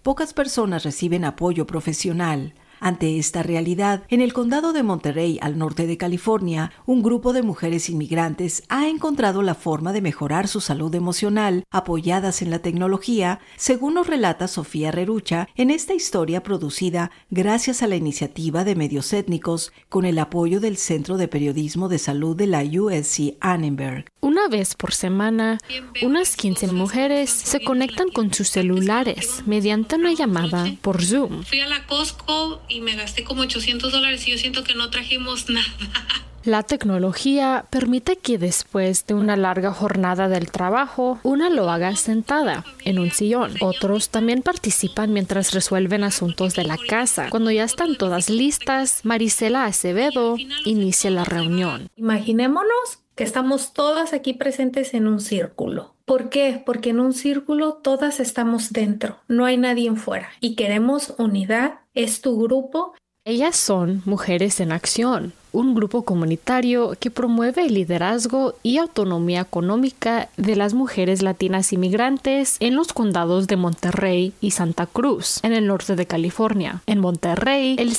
pocas personas reciben apoyo profesional. Ante esta realidad, en el condado de Monterey, al norte de California, un grupo de mujeres inmigrantes ha encontrado la forma de mejorar su salud emocional, apoyadas en la tecnología, según nos relata Sofía Rerucha en esta historia producida gracias a la iniciativa de medios étnicos con el apoyo del Centro de Periodismo de Salud de la USC Annenberg. Una vez por semana, unas 15 mujeres se conectan con sus celulares mediante una llamada por Zoom. Fui a la Costco y me gasté como $800 y yo siento que no trajimos nada. La tecnología permite que después de una larga jornada del trabajo, una lo haga sentada en un sillón. Otros también participan mientras resuelven asuntos de la casa. Cuando ya están todas listas, Marisela Acevedo inicia la reunión. Imaginémonos que estamos todas aquí presentes en un círculo. ¿Por qué? Porque en un círculo todas estamos dentro, no hay nadie fuera y queremos unidad, es tu grupo. Ellas son Mujeres en Acción, un grupo comunitario que promueve el liderazgo y autonomía económica de las mujeres latinas inmigrantes en los condados de Monterrey y Santa Cruz, en el norte de California. En Monterrey, el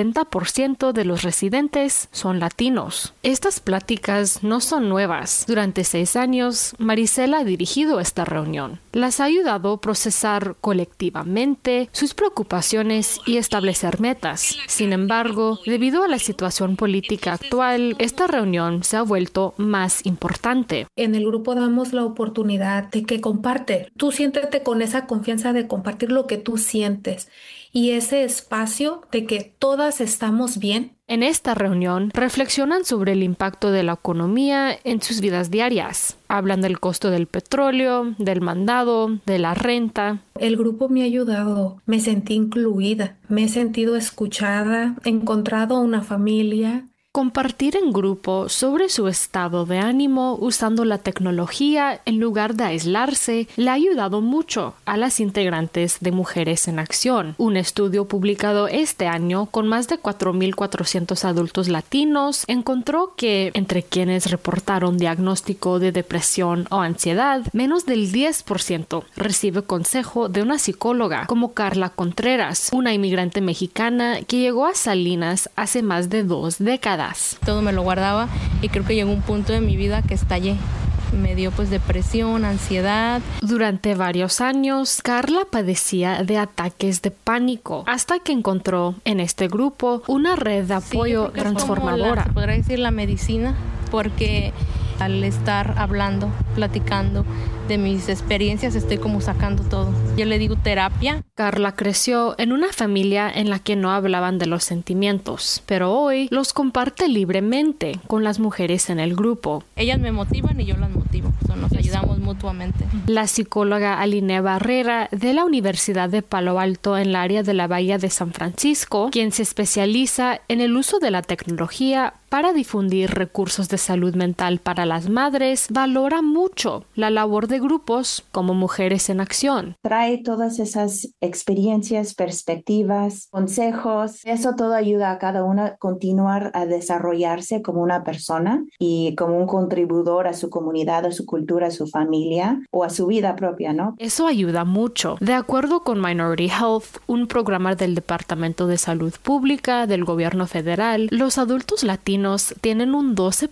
60% de los residentes son latinos. Estas pláticas no son nuevas. Durante 6 años, Marisela ha dirigido esta reunión. Las ha ayudado a procesar colectivamente sus preocupaciones y establecer metas. Sin embargo, debido a la situación política actual, esta reunión se ha vuelto más importante. En el grupo damos la oportunidad de que comparte. Tú siéntete con esa confianza de compartir lo que tú sientes y ese espacio de que todas estamos bien. En esta reunión reflexionan sobre el impacto de la economía en sus vidas diarias. Hablan del costo del petróleo, del mandado, de la renta. El grupo me ha ayudado, me sentí incluida, me he sentido escuchada, he encontrado una familia. Compartir en grupo sobre su estado de ánimo usando la tecnología en lugar de aislarse le ha ayudado mucho a las integrantes de Mujeres en Acción. Un estudio publicado este año con más de 4,400 adultos latinos encontró que entre quienes reportaron diagnóstico de depresión o ansiedad, menos del 10% recibe consejo de una psicóloga, como Carla Contreras, una inmigrante mexicana que llegó a Salinas hace más de 2 décadas. Todo me lo guardaba y creo que llegó un punto de mi vida que estallé. Me dio depresión, ansiedad. Durante varios años, Carla padecía de ataques de pánico hasta que encontró en este grupo una red de apoyo transformadora. Se podría decir la medicina, porque al estar hablando, platicando de mis experiencias, estoy como sacando todo. Yo le digo terapia. Carla creció en una familia en la que no hablaban de los sentimientos, pero hoy los comparte libremente con las mujeres en el grupo. Ellas me motivan y yo las motivo. Nos ayudamos mutuamente. La psicóloga Aline Barrera de la Universidad de Palo Alto en el área de la Bahía de San Francisco, quien se especializa en el uso de la tecnología para difundir recursos de salud mental para las madres, valora mucho la labor de grupos como Mujeres en Acción. Trae todas esas experiencias, perspectivas, consejos. Eso todo ayuda a cada una a continuar a desarrollarse como una persona y como un contribuidor a su comunidad, a su cultura, a su familia o a su vida propia, ¿no? Eso ayuda mucho. De acuerdo con Minority Health, un programa del Departamento de Salud Pública del Gobierno Federal, los adultos latinos tienen un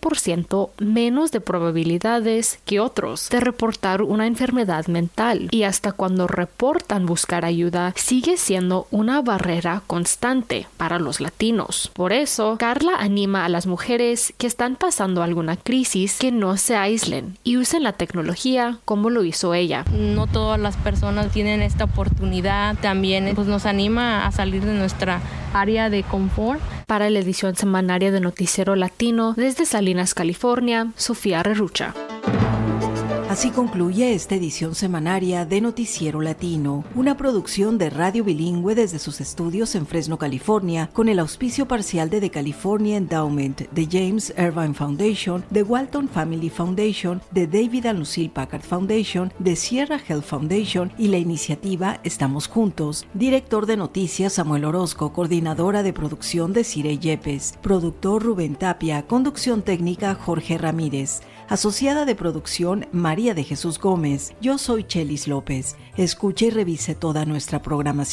12% menos de probabilidades que otros de reportar una enfermedad mental y hasta cuando reportan buscar ayuda sigue siendo una barrera constante para los latinos. Por eso, Carla anima a las mujeres que están pasando alguna crisis que no se aíslen y usen la tecnología como lo hizo ella. No todas las personas tienen esta oportunidad. También nos anima a salir de nuestra área de confort. Para la edición semanaria de Noticiero Latino, desde Salinas, California, Sofía Rerucha. Así concluye esta edición semanaria de Noticiero Latino, una producción de Radio Bilingüe desde sus estudios en Fresno, California, con el auspicio parcial de The California Endowment, de James Irvine Foundation, de Walton Family Foundation, de David and Lucille Packard Foundation, de Sierra Health Foundation y la iniciativa Estamos Juntos. Director de Noticias Samuel Orozco, coordinadora de producción de Cire Yepes, productor Rubén Tapia, conducción técnica Jorge Ramírez, asociada de producción María de Jesús Gómez. Yo soy Chelis López. Escuche y revise toda nuestra programación